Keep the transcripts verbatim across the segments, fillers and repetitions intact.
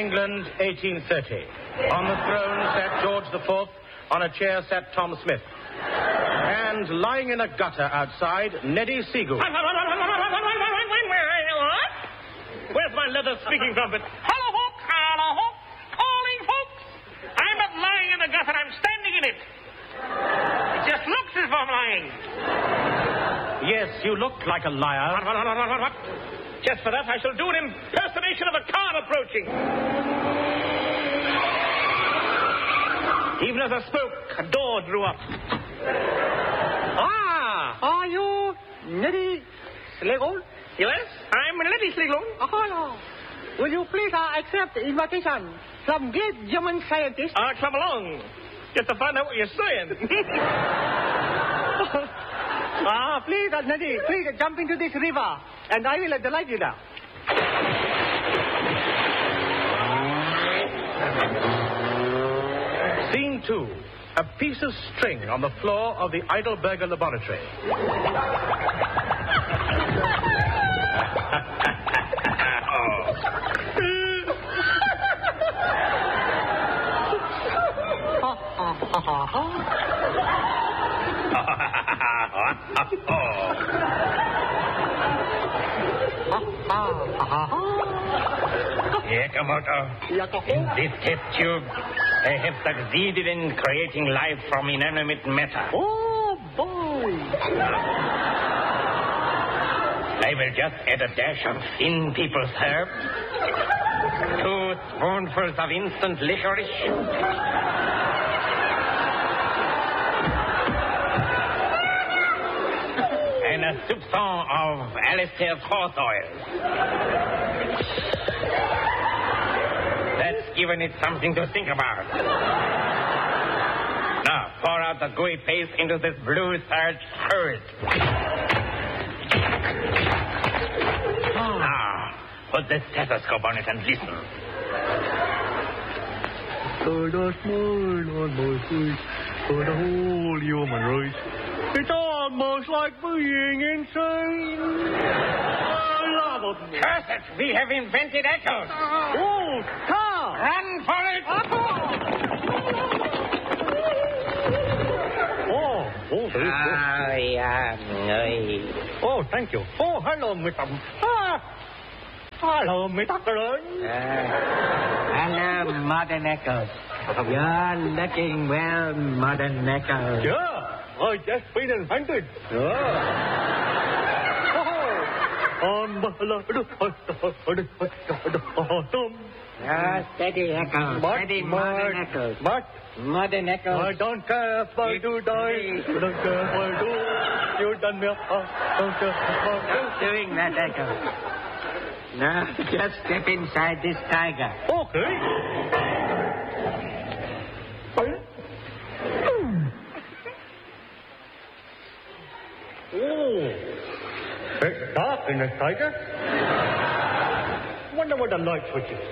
England, eighteen thirty. On the throne sat George the Fourth. On a chair sat Tom Smith. And lying in a gutter outside, Neddy Seagood. What? Where's my leather speaking trumpet? Hello, folks. Hello, folks. Calling, folks. I'm not lying in the gutter. I'm standing in it. It just looks as if I'm lying. Yes, you look like a liar. What, what, what, what, what? Just for that, I shall do an impersonation of a car approaching. Even as I spoke, a door drew up. Ah! Are you Neddy Seagood? Yes, I'm Neddy Seagood. Hello. Will you please uh, accept the invitation from great German scientist? Ah, uh, come along. Just to find out what you're saying. Ah, please, uh, Neddy, please uh, jump into this river, and I will uh, delight you now. Scene two. A piece of string on the floor of the Heidelberger laboratory. Yakamoto, in this test tube, I have succeeded in creating life from inanimate matter. Oh, boy. I will just add a dash of thin people's herbs, two spoonfuls of instant licorice, and a soupçon of Alistair's horse oil. That's given it something to think about. Now, pour out the gooey paste into this blue starch curd. Now, put the stethoscope on it and listen. For the small on my face, for the whole human race. It's almost like being insane. I love it. Curse it! We have invented echoes. Oh, car. Run for it! Oh, oh, very good. Ah, yeah. Oh, thank you. Oh, hello, Mister Ah, hello, Mister Curran. Hello, Modern Echoes. You're looking well, Modern Echoes. Yeah, I just been invented. Um, Ah, steady Echoes. But, Steady Modern Echoes. But, Modern Echoes. I don't care if I do die. I don't care if I do. You done me. I don't care if I Stop doing that, Echo. Now, just step inside this tiger. Okay. Oh, it's dark in this tiger. Wonder what the light switch is.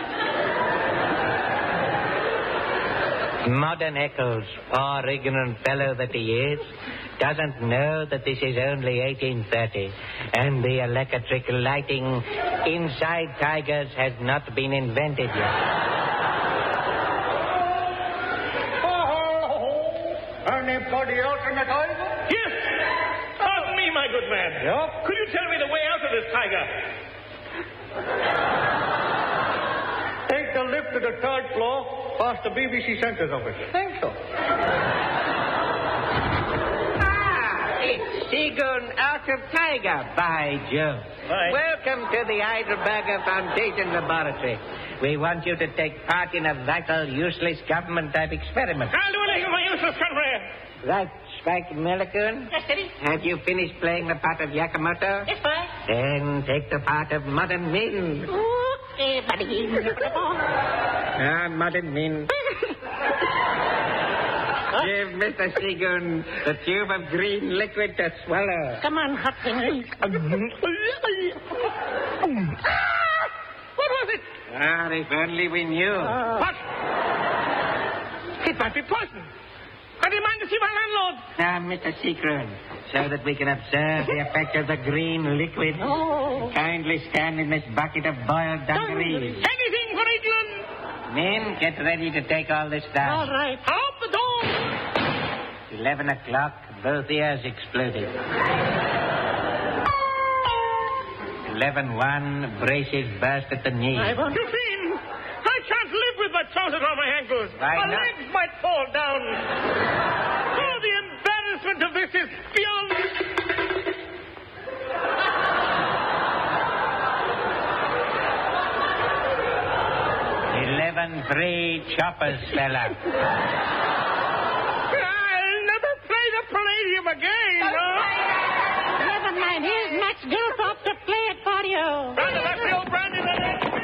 Modern Echoes, poor ignorant fellow that he is, doesn't know that this is only eighteen thirty, and the electric lighting inside tigers has not been invented yet. Anybody else in the tiger? Yes. Pardon me, my good man. Yeah? Could you tell me the way out of this tiger? Take the lift to the third floor, past the B B C Centres office. Thanks, sir. Ah, it's Seagood out of Tiger, by Jove. Right. Welcome to the Heidelberger Foundation Laboratory. We want you to take part in a vital, useless government-type experiment. I'll do anything for useless country. Right, Spike Milliken? Yes, Steady. Have you finished playing the part of Yakamoto? Yes, boy. Then take the part of Modern Min. Okay, buddy. Ah, Modern Min. Give Mister Seagood the tube of green liquid to swallow. Come on, hot thing. What was it? Ah, if only we knew. What? It might be poison. I demand to see my landlord. Now, Mister Seagood, so that we can observe the effect of the green liquid, Oh. kindly stand in this bucket of boiled dungarees. Anything for England. Men, get ready to take all this down. All right. Out the door! Eleven o'clock, both ears exploded. Eleven one, braces burst at the knee. I want You fiend! I can't live with my trousers on my ankles. Why my not? legs might fall down. Oh, the embarrassment of this is beyond... Eleven three, choppers fell out.